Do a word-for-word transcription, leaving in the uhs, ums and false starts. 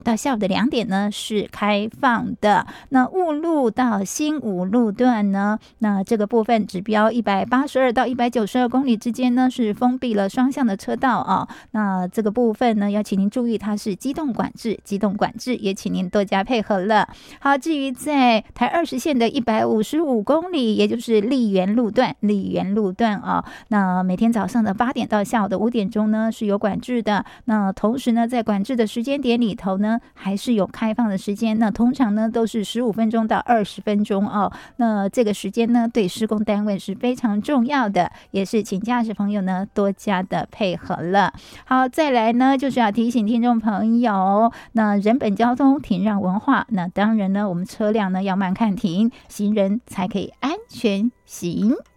到下午的两点呢是开放的。那雾路到新武路段呢，那这个部分指标一百八十二到一百九十二公里之间呢是封闭了双向的车道啊。那这个部分呢要请您注意，它是机动管制，机动管制也请您多加配合了。好，至于在台二十线的一百五十五公里，也就是丽园路段，丽园路段啊，那每天早上的八点到下午的五点钟呢是有管制的。那同时呢，在管制的时间点里头呢，还是有开放的时间，那通常呢都是十五分钟到二十分钟哦。那这个时间呢，对施工单位是非常重要的，也是请驾驶朋友呢多加的配合了。好，再来呢，就是要提醒听众朋友，那人本交通停让文化，那当然呢，我们车辆呢要慢看停，行人才可以安全行。